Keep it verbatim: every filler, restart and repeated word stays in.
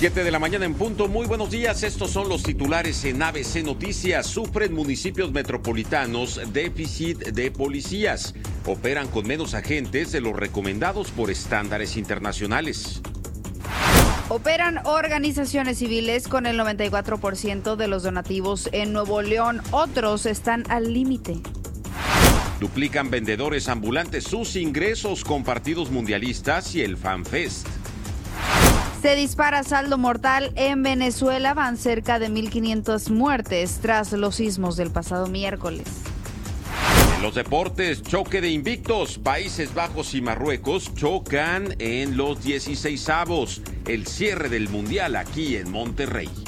Siete de la mañana en punto. Muy buenos días. Estos son los titulares en A B C Noticias. Sufren municipios metropolitanos déficit de policías. Operan con menos agentes de los recomendados por estándares internacionales. Operan organizaciones civiles con el noventa y cuatro por ciento de los donativos en Nuevo León. Otros están al límite. Duplican vendedores ambulantes sus ingresos con partidos mundialistas y el FanFest. Se dispara saldo mortal en Venezuela. Van cerca de mil quinientas muertes tras los sismos del pasado miércoles. En los deportes, choque de invictos. Países Bajos y Marruecos chocan en los dieciseisavos. El cierre del Mundial aquí en Monterrey.